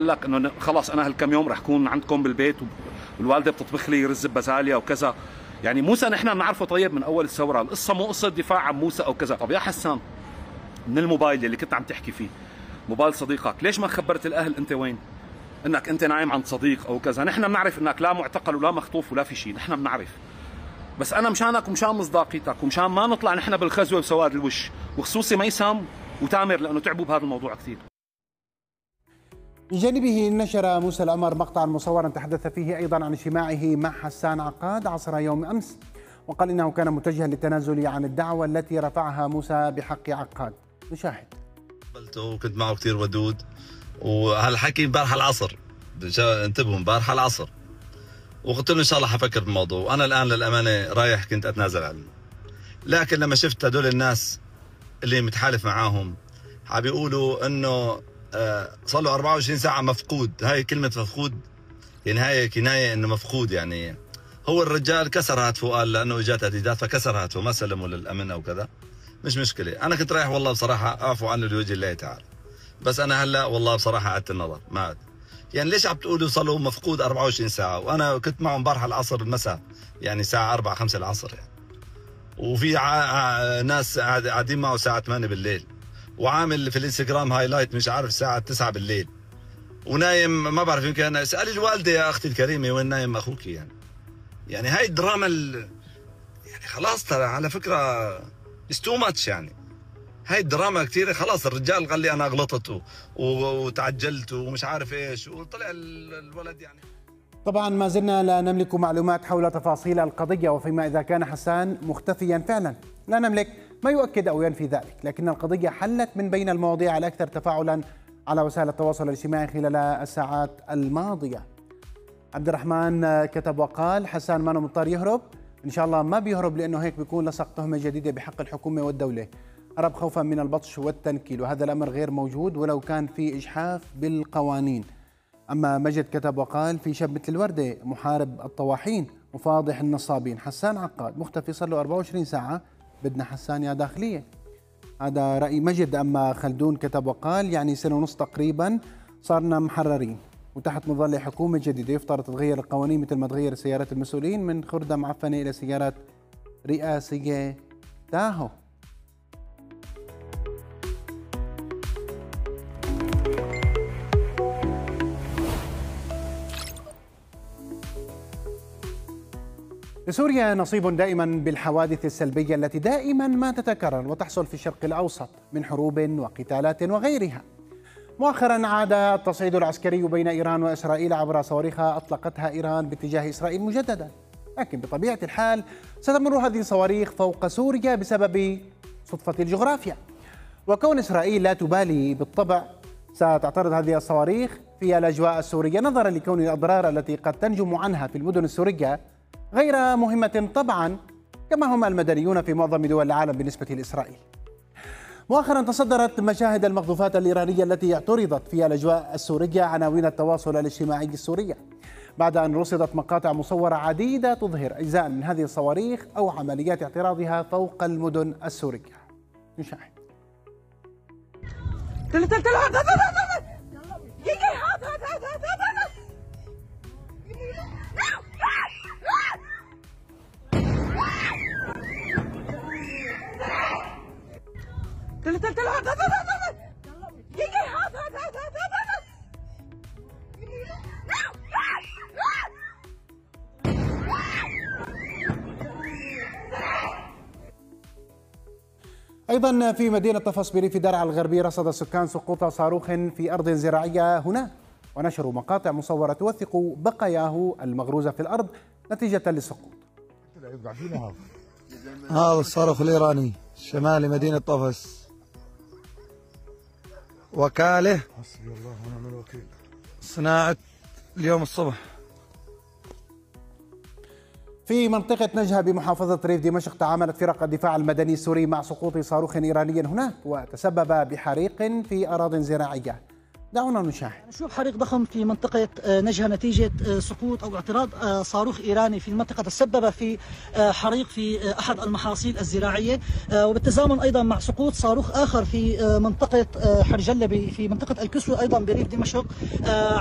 لك انه خلاص انا هالكم يوم رح اكون عندكم بالبيت والوالده بتطبخ لي رز بازاليا وكذا. يعني موسى نحن بنعرفه طيب من اول الثوره، القصه مو قصه دفاع عن موسى او كذا. طب يا حسان، من الموبايل اللي كنت عم تحكي فيه، موبايل صديقك، ليش ما خبرت الاهل انت وين؟ انك انت نايم عند صديق او كذا. نحن بنعرف انك لا معتقل ولا مخطوف ولا في شيء، نحن بنعرف. بس انا مشانك ومشان مصداقيتك ومشان ما نطلع نحن بالخزوه بسواد الوش، وخصوصي ميسم وتامر لانه تعبوا بهذا الموضوع كثير. من جانبه نشر موسى العمر مقطعا مصورا تحدث فيه ايضا عن اجتماعه مع حسان عقاد عصر يوم امس، وقال انه كان متجها للتنازل عن الدعوه التي رفعها موسى بحق عقاد. نشاهد. كنت معه كثير ودود، وهالحكي امبارح العصر، انتبهوا امبارح العصر، وقلت له ان شاء الله حفكر بالموضوع. وانا الان للامانه رايح كنت اتنازل عنه، لكن لما شفت هدول الناس اللي متحالف معاهم عم بيقولوا انه صار له 24 ساعه مفقود. هاي كلمه مفقود يعني هاي كنايه انه مفقود. يعني هو الرجال كسر هاتفه، قال لانه اجت تهديدات فكسر هاتفه، ما سلمه للامن او كذا، مش مشكله. انا كنت رايح والله بصراحه اعفو عنه لوجه الله تعالى، بس انا هلا والله بصراحه عدت النظر ما عاد. يعني ليش عم تقولوا صار له مفقود 24 ساعه وانا كنت معه امبارح العصر المساء، يعني الساعه 4 5 العصر يعني. وفي ناس قاعدين معه الساعه 8 بالليل، وعامل في الانستغرام هايلايت مش عارف الساعه 9 بالليل، ونايم ما بعرف. يمكن انا اسالي الوالده يا اختي الكريمه وين نايم اخوك يعني هاي الدراما يعني خلاص ترى على فكره اتس تو ماتش. يعني هاي الدراما كثير خلاص. الرجال قال لي انا غلطت وتعجلت ومش عارف ايش، وطلع الولد يعني. طبعا ما زلنا لا نملك معلومات حول تفاصيل القضيه، وفيما اذا كان حسان مختفيا فعلا لا نملك ما يؤكد او ينفي ذلك، لكن القضيه حلت من بين المواضيع الاكثر تفاعلا على وسائل التواصل الاجتماعي خلال الساعات الماضيه. عبد الرحمن كتب وقال: حسان ما مضطر يهرب، ان شاء الله ما بيهرب لانه هيك بيكون لصق تهمه جديده بحق الحكومه والدوله. هرب خوفا من البطش والتنكيل، وهذا الامر غير موجود ولو كان في اجحاف بالقوانين. اما مجد كتب وقال: في شاب مثل الورده محارب الطواحين وفاضح النصابين، حسان عقاد مختفي صار له 24 ساعه، بدنا حسان يا داخليه. هذا راي مجد. اما خلدون كتب وقال: يعني سنه ونص تقريبا صارنا محررين، وتحت مظله حكومه جديده يفترض تغير القوانين مثل ما تغير سيارات المسؤولين من خردة معفنه الى سيارات رئاسيه تاهو. لسوريا نصيب دائما بالحوادث السلبيه التي دائما ما تتكرر وتحصل في الشرق الاوسط من حروب وقتالات وغيرها. مؤخرا عاد التصعيد العسكري بين إيران وإسرائيل عبر صواريخ أطلقتها إيران باتجاه إسرائيل مجددا، لكن بطبيعة الحال ستمر هذه الصواريخ فوق سوريا بسبب صدفة الجغرافيا، وكون إسرائيل لا تبالي بالطبع ستعترض هذه الصواريخ في الأجواء السورية نظرا لكون الأضرار التي قد تنجم عنها في المدن السورية غير مهمة طبعا كما هم المدنيون في معظم دول العالم بالنسبة لإسرائيل. مؤخرا تصدرت مشاهد المقذوفات الإيرانية التي اعترضت في الأجواء السورية عناوين التواصل الاجتماعي السورية، بعد أن رصدت مقاطع مصورة عديدة تظهر أجزاء من هذه الصواريخ أو عمليات اعتراضها فوق المدن السورية. نشاهد. أيضا في مدينة طفس بريف درعا الغربي رصد السكان سقوط صاروخ في أرض زراعية هناك، ونشروا مقاطع مصورة توثق بقاياه المغروزة في الأرض نتيجة للسقوط. هذا الصاروخ الإيراني شمال مدينة طفس، وكالة حسبي الله ونعم الوكيل، صناعة اليوم الصبح. في منطقة نجهة بمحافظة ريف دمشق تعاملت فرق الدفاع المدني السوري مع سقوط صاروخ إيراني هناك، وتسبب بحريق في أراضٍ زراعية. دعونا نشاهد. نشوف حريق ضخم في منطقة نجهة نتيجة سقوط أو اعتراض صاروخ إيراني في المنطقة تسبب في حريق في أحد المحاصيل الزراعية، وبالتزامن أيضا مع سقوط صاروخ آخر في منطقة حرجلة في منطقة الكسوة أيضا بريف دمشق.